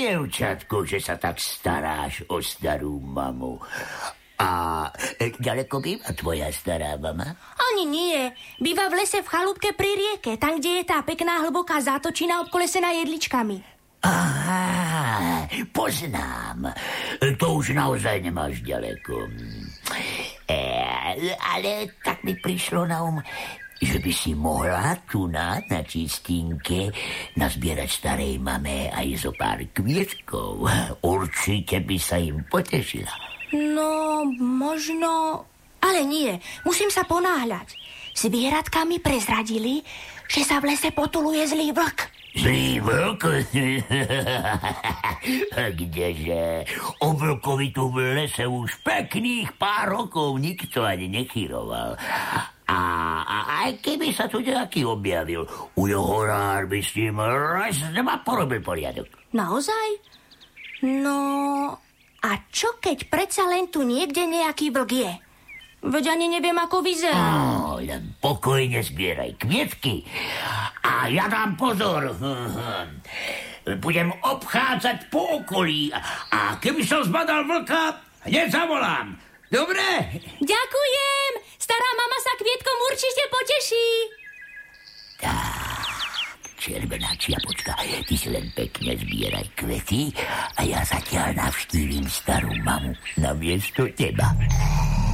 dievčatko, že sa tak staráš o starú mamu. A ďaleko býva tvoja stará mama? Ani nie. Býva v lese v chalúbke pri rieke, tam, kde je tá pekná hlboká zátočina obkolesená jedličkami. Aha, poznám. To už naozaj nemáš ďaleko. Ale tak mi prišlo na že by si mohla tu na čistínke nazbierať starej mame aj zo pár kvietkov. Určite by sa im potešila. No, možno... Ale nie, musím sa ponáhľať. Zvieratka mi prezradili, že sa v lese potuluje zlý vlk. Zlý vlk? Kdeže? O vlkovi tu v lese už pekných pár rokov nikto ani nechyroval. A aj keby sa tu nejaký objavil, ujohorár by s tým raz dva porobil poriadok. Naozaj? No... A čo keď predsa len tu niekde nejaký vlk je? Veď ani neviem, ako vyzerá. Len pokojne zbieraj kvietky a ja dám pozor. Budem obchádzať po okolí a keby som zbadal vlka, hneď zavolám. Dobre? Ďakujem! Stará mama sa kvietkom určite poteší. Červená čiapočka, ty si len pekne zbieraj kvety a ja zatiaľ navštívim starú mamu namiesto teba.